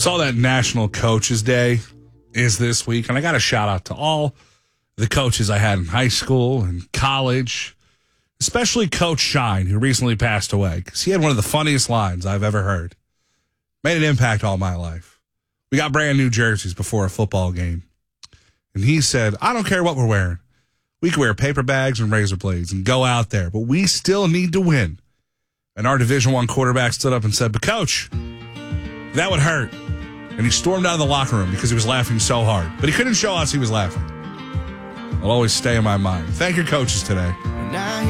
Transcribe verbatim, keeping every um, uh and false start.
Saw that National Coaches Day is this week, and I got a shout out to all the coaches I had in high school and college, especially Coach Shine, who recently passed away, because he had one of the funniest lines I've ever heard. Made an impact all my life. We got brand new jerseys before a football game, and he said, I don't care what we're wearing. We can wear paper bags and razor blades and go out there, but we still need to win. And our Division One quarterback stood up and said, but Coach, that would hurt. And he stormed out of the locker room because he was laughing so hard. But he couldn't show us he was laughing. It'll always stay in my mind. Thank your coaches today.